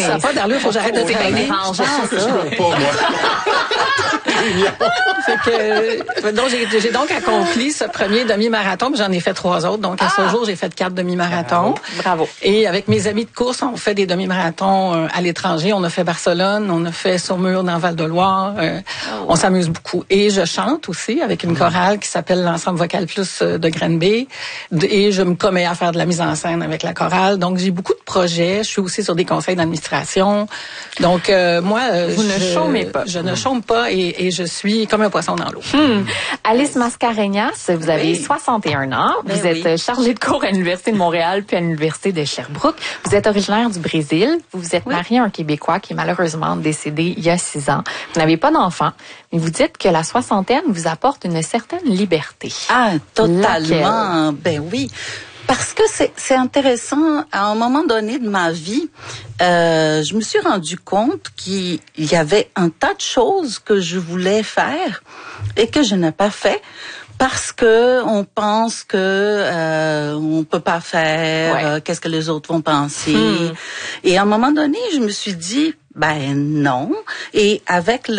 Ça n'a pas d'allure, faut que j'arrête de travailler. Pas moi. Donc, j'ai donc accompli ce premier demi-marathon, puis j'en ai fait 3 autres. Donc, à ce jour, j'ai fait 4 demi-marathons. Bravo. Et avec mes amis de course, on fait des demi-marathons à l'étranger. On a fait Barcelone, on a fait Saumur dans Val-de-Loire. On s'amuse beaucoup. Et je chante aussi avec une chorale qui s'appelle l'Ensemble Vocal Plus de Granby. Et je me commets à faire de la mise en scène avec la chorale. Donc, j'ai beaucoup de projets. Je suis aussi sur des conseils d'administration. Donc, moi, vous ne chômez pas. Je ne chôme pas et je suis comme un poisson dans l'eau. Alice Mascarenhas, vous avez 61 ans. Vous êtes chargée de cours à l'Université de Montréal puis à l'Université de Sherbrooke. Vous êtes originaire du Brésil. Vous vous êtes mariée à un Québécois qui est malheureusement décédé il y a 6 ans. Vous n'avez pas d'enfant, mais vous dites que la soixantaine vous apporte une certaine liberté. Ah, totalement. Laquelle? Ben oui. Parce que c'est intéressant. À un moment donné de ma vie, je me suis rendu compte qu'il y avait un tas de choses que je voulais faire et que je n'ai pas fait parce que on pense que on peut pas faire. Qu'est-ce que les autres vont penser? Et à un moment donné, je me suis dit, ben non. Et avec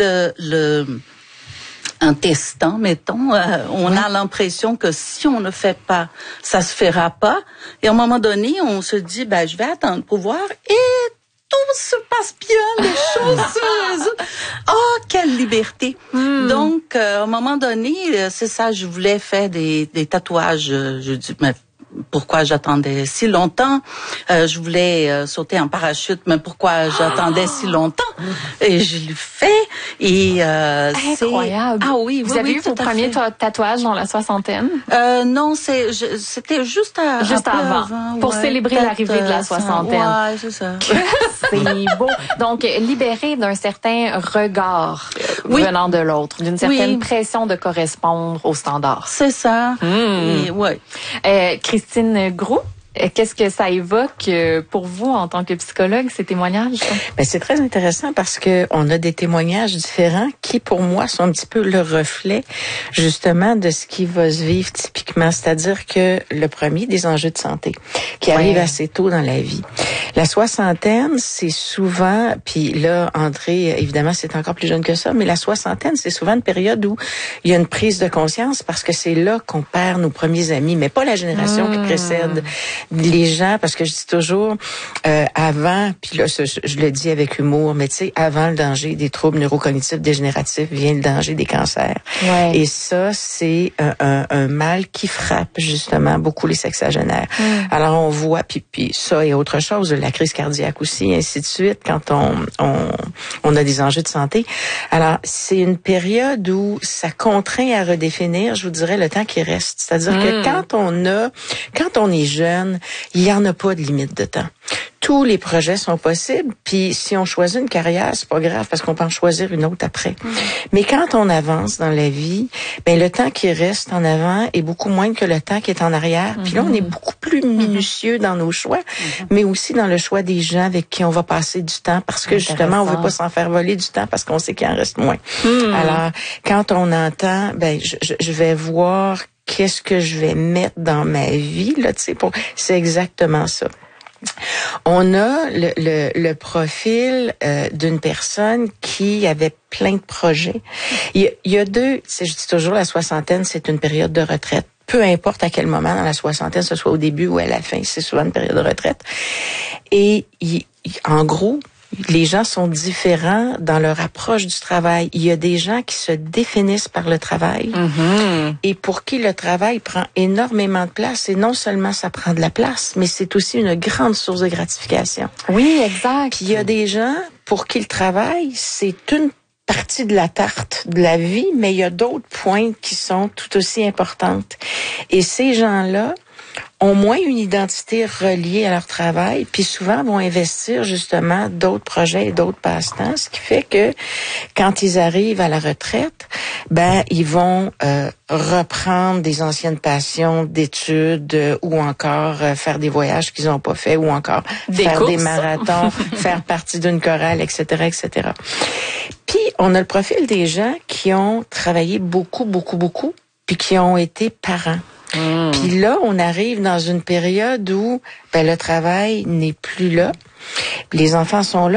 un testant, mettons, on a l'impression que si on ne fait pas, ça se fera pas. Et à un moment donné, on se dit, ben, je vais attendre pour voir. Et tout se passe bien, les choses. Oh, quelle liberté. Donc, à un moment donné, c'est ça, je voulais faire des tatouages. Je dis, mais pourquoi j'attendais si longtemps? Je voulais sauter en parachute, mais pourquoi j'attendais si longtemps? Et je l'ai fait. Et incroyable. Ah oui, vous avez eu vos premiers tatouages dans la soixantaine? Non, c'était juste avant. Pour célébrer l'arrivée de la soixantaine. Ouais, c'est ça. C'est beau. Donc, libéré d'un certain regard venant de l'autre, d'une certaine pression de correspondre aux standards. C'est ça. Et, Christine Groulx, qu'est-ce que ça évoque pour vous en tant que psychologue, ces témoignages? Ben, c'est très intéressant parce que on a des témoignages différents qui, pour moi, sont un petit peu le reflet, justement, de ce qui va se vivre typiquement. C'est-à-dire que le premier, des enjeux de santé, qui arrivent assez tôt dans la vie. La soixantaine, c'est souvent, puis là, André, évidemment, c'est encore plus jeune que ça, mais la soixantaine, c'est souvent une période où il y a une prise de conscience parce que c'est là qu'on perd nos premiers amis, mais pas la génération qui précède. Les gens, parce que je dis toujours, avant, puis là, je le dis avec humour, mais tu sais, avant le danger des troubles neurocognitifs dégénératifs vient le danger des cancers. Et ça, c'est un mal qui frappe justement beaucoup les sexagénaires. Alors, on voit, puis ça et autre chose, la crise cardiaque aussi, ainsi de suite, quand on a des enjeux de santé. Alors, c'est une période où ça contraint à redéfinir, je vous dirais, le temps qui reste. C'est-à-dire que quand on est jeune, il n'y en a pas de limite de temps. Tous les projets sont possibles, puis si on choisit une carrière, c'est pas grave parce qu'on peut en choisir une autre après. Mais quand on avance dans la vie, ben le temps qui reste en avant est beaucoup moins que le temps qui est en arrière. Puis là, on est beaucoup plus minutieux dans nos choix, mais aussi dans le choix des gens avec qui on va passer du temps parce que justement, on veut pas s'en faire voler du temps parce qu'on sait qu'il en reste moins. Alors, quand on entend, ben je vais voir qu'est-ce que je vais mettre dans ma vie là, tu sais, c'est exactement ça. On a le profil d'une personne qui avait plein de projets. Il y a deux, tu sais, je dis toujours la soixantaine, c'est une période de retraite. Peu importe à quel moment dans la soixantaine, ce soit au début ou à la fin, c'est souvent une période de retraite. Et en gros, les gens sont différents dans leur approche du travail. Il y a des gens qui se définissent par le travail et pour qui le travail prend énormément de place. Et non seulement ça prend de la place, mais c'est aussi une grande source de gratification. Oui, exact. Puis il y a des gens pour qui le travail, c'est une partie de la tarte de la vie, mais il y a d'autres pointes qui sont tout aussi importantes. Et ces gens-là ont moins une identité reliée à leur travail, puis souvent vont investir justement d'autres projets et d'autres passe-temps, ce qui fait que quand ils arrivent à la retraite, ben ils vont reprendre des anciennes passions d'études ou encore faire des voyages qu'ils n'ont pas fait ou encore faire des marathons, faire partie d'une chorale, etc., etc. Puis on a le profil des gens qui ont travaillé beaucoup, puis qui ont été parents. Puis là, on arrive dans une période où le travail n'est plus là. Les enfants sont là,